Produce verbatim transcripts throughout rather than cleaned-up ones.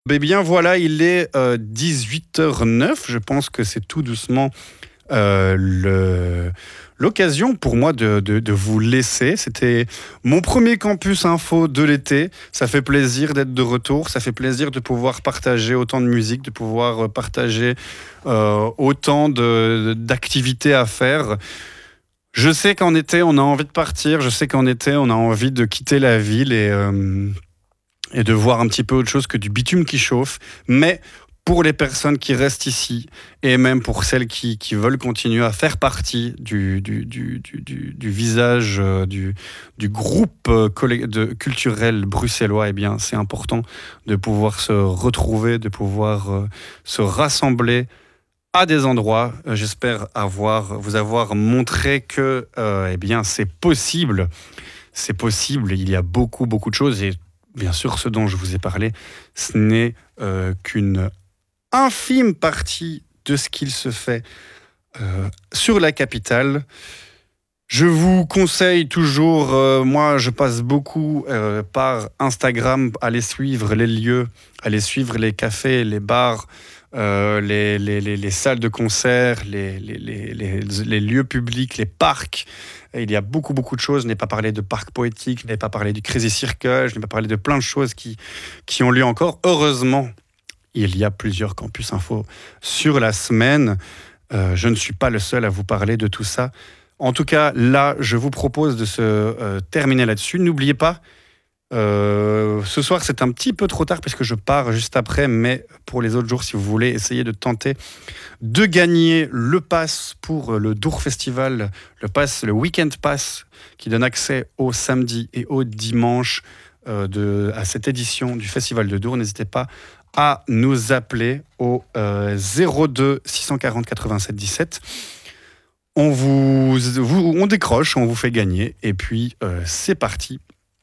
Beh bien voilà, il est, heu, dix-huit heures neuf. Je pense que c'est tout doucement, heu, le l'occasion pour moi de de de vous laisser. C'était mon premier campus info de l'été. Ça fait plaisir d'être de retour. Ça fait plaisir de pouvoir partager autant de musique, de pouvoir, heu, partager, heu, autant de d'activités à faire. Je sais qu'en été, on a envie de partir. Je sais qu'en été, on a envie de quitter la ville et hem et de voir un petit peu autre chose que du bitume qui chauffe. Mais pour les personnes qui restent ici et même pour celles qui qui veulent continuer à faire partie du du du du du du visage, heu, du du groupe, heu, colle de culturel bruxellois et bien, c'est important de pouvoir se retrouver, de pouvoir, heu, se rassembler à des endroits. Heu, j'espère avoir vous avoir montré que, heu et bien, c'est possible. C'est possible, il y a beaucoup, beaucoup de choses et bien sûr, ce dont je vous ai parlé, ce n'est, heu, qu'une infime partie de ce qu'il se fait, heu, sur la capitale. Je vous conseille toujours, heu, moi je passe beaucoup, heu, par Instagram, aller suivre les lieux, aller suivre les cafés, les bars, heu, les les les les salles de concert, les les les les les lieux publics, les parcs. Et il y a beaucoup, beaucoup de choses. Je n'ai pas parlé de parc poétique, je n'ai pas parlé du Crazy Circle, je n'ai pas parlé de plein de choses qui qui ont lieu encore. Heureusement, il y a plusieurs campus info sur la semaine. Heu, je ne suis pas le seul à vous parler de tout ça. En tout cas, là, je vous propose de se, heu, terminer là-dessus. N'oubliez pas, heu, ce soir, c'est un petit peu trop tard puisque je pars juste après, mais pour les autres jours, si vous voulez essayer de tenter de gagner le pass pour le Dour Festival, le pass, le Weekend Pass qui donne accès au samedi et au dimanche, heu, de à cette édition du Festival de Dour, n'hésitez pas à nous appeler au, heu, zéro deux six cent quarante quatre-vingt-sept dix-sept. On vous vous on décroche, on vous fait gagner et puis, heu, c'est parti.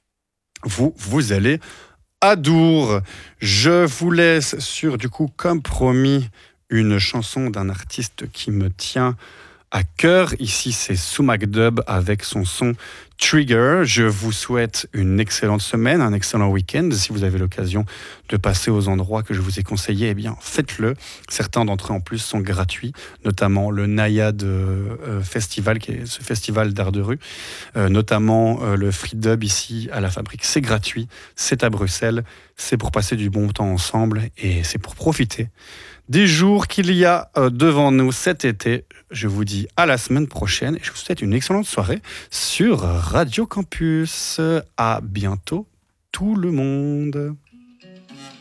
Vous, vous allez à Dour. Je vous laisse sur, du coup, comme promis, une chanson d'un artiste qui me tient à cœur. Ici, c'est Sumac Dub avec son son Trigger. Je vous souhaite une excellente semaine, un excellent week-end. Si vous avez l'occasion de passer aux endroits que je vous ai conseillés, eh bien, faites-le. Certains d'entre eux, en plus, sont gratuits, notamment le Nayad euh, Festival, qui est ce festival d'art de rue, euh, notamment euh, le Free Dub ici à la Fabrique. C'est gratuit, c'est à Bruxelles, c'est pour passer du bon temps ensemble et c'est pour profiter des jours qu'il y a euh, devant nous cet été. Je vous dis à la semaine prochaine et je vous souhaite une excellente soirée sur Radio Campus. À bientôt tout le monde.